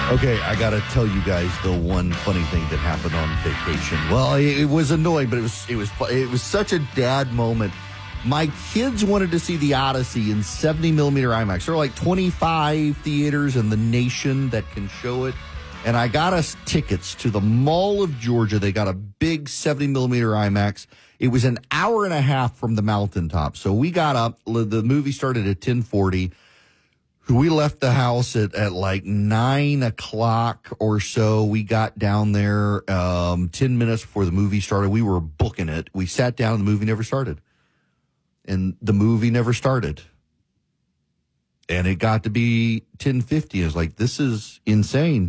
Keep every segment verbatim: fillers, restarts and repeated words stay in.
Okay, I got to tell you guys the one funny thing that happened on vacation. Well, it, it was annoying, but it was it was it was such a dad moment. My kids wanted to see The Odyssey in seventy millimeter IMAX. There are like twenty-five theaters in the nation that can show it. And I got us tickets to the Mall of Georgia. They got a big seventy millimeter IMAX. It was an hour and a half from the mountaintop. So we got up. The movie started at ten forty. We left the house at, at like nine o'clock or so. We got down there um, ten minutes before the movie started. We were booking it. We sat down and the movie never started. And the movie never started. And it got to be ten fifty. I was like, this is insane.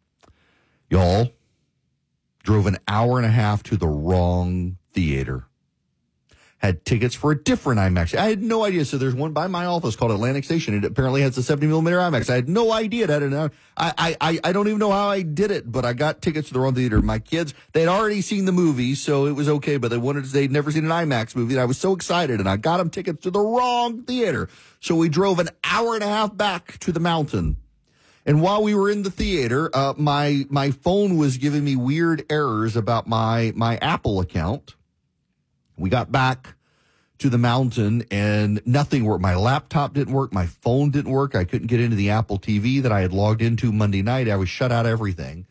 Y'all drove an hour and a half to the wrong theater. Had tickets for a different IMAX. I had no idea. So there's one by my office called Atlantic Station. It apparently has a seventy millimeter IMAX. I had no idea that. And I, I, I, I don't even know how I did it, but I got tickets to the wrong theater. My kids, they'd already seen the movie, so it was okay, but they wanted to, they'd never seen an IMAX movie. And I was so excited, and I got them tickets to the wrong theater. So we drove an hour and a half back to the mountain. And while we were in the theater, uh, my, my phone was giving me weird errors about my, my Apple account. We got back to the mountain and nothing worked. My laptop didn't work. My phone didn't work. I couldn't get into the Apple T V that I had logged into Monday night. I was shut out of everything.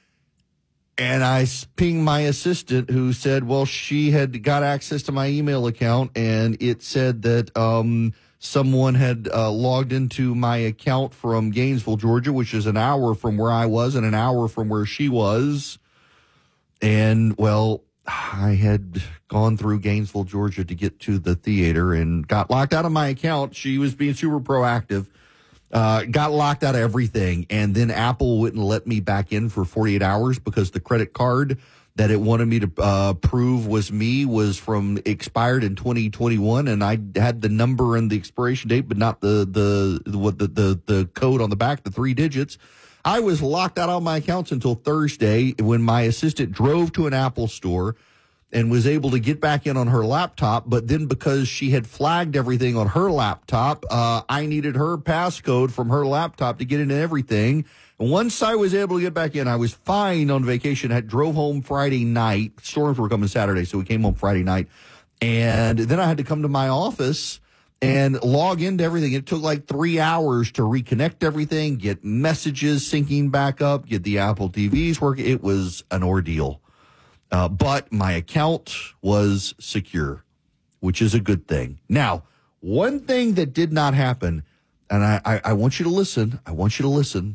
And I pinged my assistant who said, well, she had got access to my email account and it said that um, someone had uh, logged into my account from Gainesville, Georgia, which is an hour from where I was and an hour from where she was. And, well, I had gone through Gainesville, Georgia to get to the theater and got locked out of my account. She was being super proactive, uh, got locked out of everything. And then Apple wouldn't let me back in for forty-eight hours because the credit card that it wanted me to uh, prove was me was from expired in twenty twenty-one. And I had the number and the expiration date, but not the, the, what the, the, the code on the back, the three digits. I was locked out of my accounts until Thursday when my assistant drove to an Apple store and was able to get back in on her laptop. But then because she had flagged everything on her laptop, uh, I needed her passcode from her laptop to get into everything. And once I was able to get back in, I was fine on vacation. I drove home Friday night. Storms were coming Saturday, so we came home Friday night. And then I had to come to my office and log into everything. It took like three hours to reconnect everything, get messages syncing back up, get the Apple T Vs working. It was an ordeal. Uh, but my account was secure, which is a good thing. Now, one thing that did not happen, and I, I, I want you to listen. I want you to listen.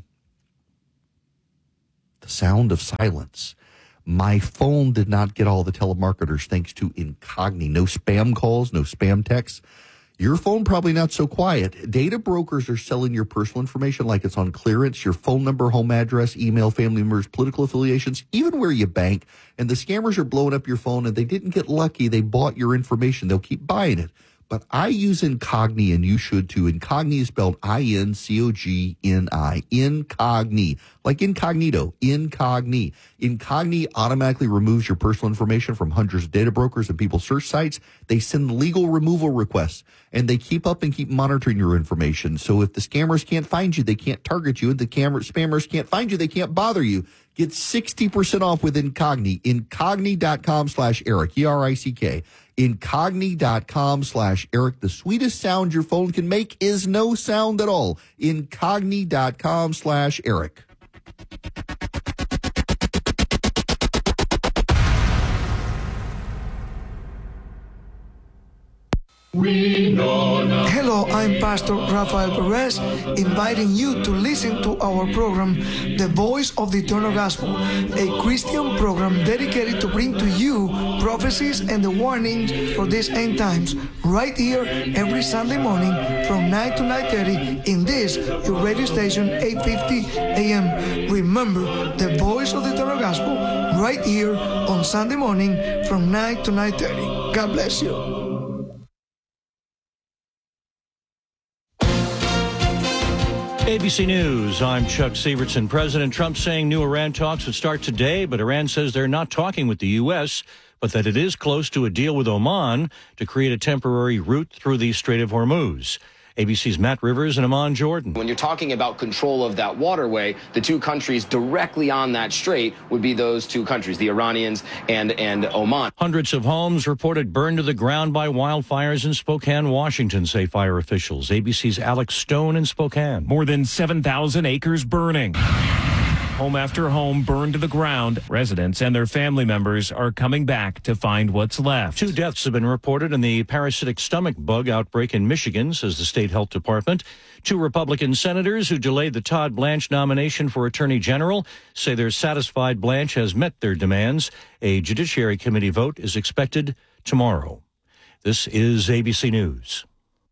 The sound of silence. My phone did not get all the telemarketers thanks to Incogni. No spam calls, no spam texts. Your phone probably not so quiet. Data brokers are selling your personal information like it's on clearance, your phone number, home address, email, family members, political affiliations, even where you bank. And the scammers are blowing up your phone, and they didn't get lucky. They bought your information. They'll keep buying it. But I use Incogni, and you should too. Incogni is spelled I N C O G N I. Incogni. Like incognito. Incogni. Incogni automatically removes your personal information from hundreds of data brokers and people's search sites. They send legal removal requests, and they keep up and keep monitoring your information. So if the scammers can't find you, they can't target you. And the camera spammers can't find you, they can't bother you. Get sixty percent off with Incogni. Incogni.com slash Eric. E R I C K. Incogni.com slash Eric. The sweetest sound your phone can make is no sound at all. Incogni.com slash Eric. We know now. Hello, I'm Pastor Rafael Perez, inviting you to listen to our program, The Voice of the Eternal Gospel, a Christian program dedicated to bring to you prophecies and the warnings for these end times, right here every Sunday morning from nine to nine thirty in this, your radio station, eight fifty A M. Remember, The Voice of the Eternal Gospel, right here on Sunday morning from nine to nine thirty. God bless you. A B C News, I'm Chuck Sievertson. President Trump saying new Iran talks would start today, but Iran says they're not talking with the U S, but that it is close to a deal with Oman to create a temporary route through the Strait of Hormuz. A B C's Matt Rivers and Amon Jordan. When you're talking about control of that waterway, the two countries directly on that strait would be those two countries, the Iranians and, and Oman. Hundreds of homes reported burned to the ground by wildfires in Spokane, Washington, say fire officials. A B C's Alex Stone in Spokane. More than seven thousand acres burning. Home after home burned to the ground. Residents and their family members are coming back to find what's left. Two deaths have been reported in the parasitic stomach bug outbreak in Michigan, says the state health department. Two Republican senators who delayed the Todd Blanche nomination for attorney general say they're satisfied Blanche has met their demands. A judiciary committee vote is expected tomorrow. This is A B C News.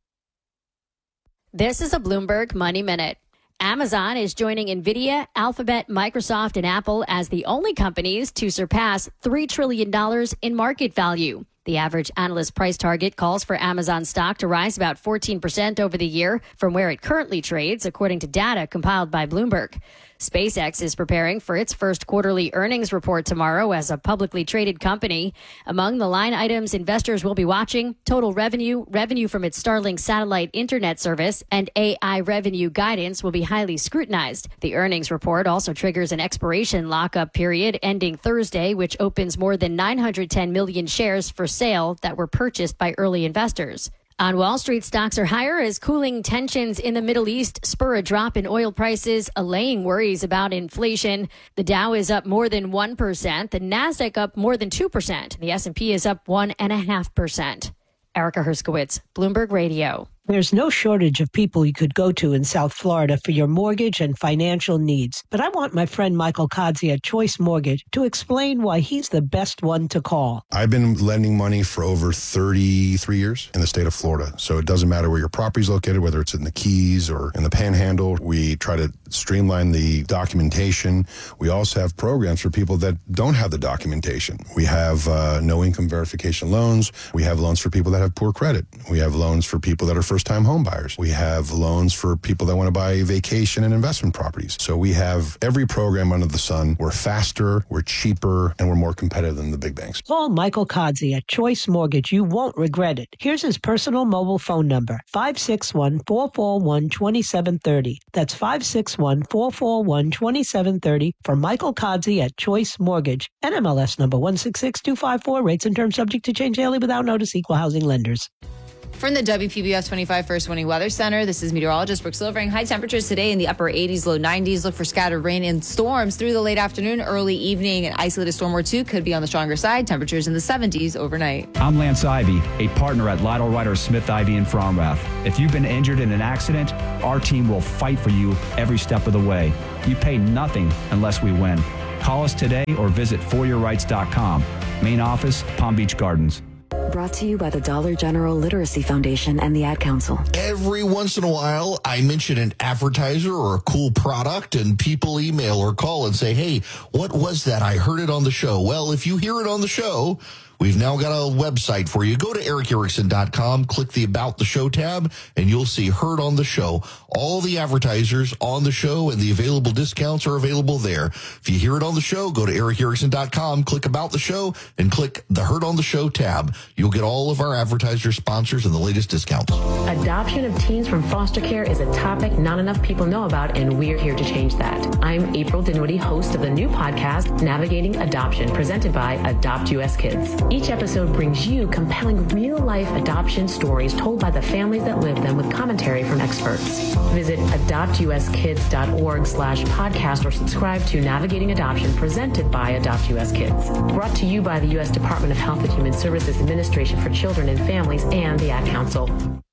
This is a Bloomberg Money Minute. Amazon is joining NVIDIA, Alphabet, Microsoft, and Apple as the only companies to surpass three trillion dollars in market value. The average analyst price target calls for Amazon stock to rise about fourteen percent over the year from where it currently trades, according to data compiled by Bloomberg. SpaceX is preparing for its first quarterly earnings report tomorrow as a publicly traded company. Among the line items investors will be watching, total revenue, revenue from its Starlink satellite internet service, and A I revenue guidance will be highly scrutinized. The earnings report also triggers an expiration lockup period ending Thursday, which opens more than nine hundred ten million shares for sale that were purchased by early investors. On Wall Street, stocks are higher as cooling tensions in the Middle East spur a drop in oil prices, allaying worries about inflation. The Dow is up more than one percent, the Nasdaq up more than two percent, the S and P is up one point five percent. Erica Herskowitz, Bloomberg Radio. There's no shortage of people you could go to in South Florida for your mortgage and financial needs. But I want my friend Michael Kodzie at Choice Mortgage to explain why he's the best one to call. I've been lending money for over thirty-three years in the state of Florida. So it doesn't matter where your property's located, whether it's in the Keys or in the Panhandle. We try to streamline the documentation. We also have programs for people that don't have the documentation. We have uh, no income verification loans. We have loans for people that have poor credit. We have loans for people that are first-time home buyers. We have loans for people that want to buy vacation and investment properties. So we have every program under the sun. We're faster, we're cheaper, and we're more competitive than the big banks. Call Michael Kodzie at Choice Mortgage. You won't regret it. Here's his personal mobile phone number, five six one, four four one, two seven three zero. That's five six one, four four one, two seven three zero for Michael Kodzie at Choice Mortgage. N M L S number one six six two five four. Rates and terms subject to change daily without notice. Equal housing lenders. From the W P B S twenty-five First Warning Weather Center, this is meteorologist Brooke Silvering. High temperatures today in the upper eighties, low nineties. Look for scattered rain and storms through the late afternoon, early evening. An isolated storm or two could be on the stronger side. Temperatures in the seventies overnight. I'm Lance Ivy, a partner at Lytle Ryder Smith Ivy in Fromrath. If you've been injured in an accident, our team will fight for you every step of the way. You pay nothing unless we win. Call us today or visit for your rights dot com. Main office, Palm Beach Gardens. Brought to you by the Dollar General Literacy Foundation and the Ad Council. Every once in a while, I mention an advertiser or a cool product, and people email or call and say, hey, what was that? I heard it on the show. Well, if you hear it on the show, we've now got a website for you. Go to eric erickson dot com, click the About the Show tab, and you'll see Heard on the Show. All the advertisers on the show and the available discounts are available there. If you hear it on the show, go to eric erickson dot com, click About the Show, and click the Heard on the Show tab. You'll get all of our advertiser sponsors and the latest discounts. Adoption of teens from foster care is a topic not enough people know about, and we're here to change that. I'm April Dinwiddie, host of the new podcast, Navigating Adoption, presented by Adopt U S Kids. Each episode brings you compelling real-life adoption stories told by the families that live them with commentary from experts. Visit adopt u s kids dot org slash podcast or subscribe to Navigating Adoption presented by Adopt U S Kids. Brought to you by the U S Department of Health and Human Services Administration for Children and Families and the Ad Council.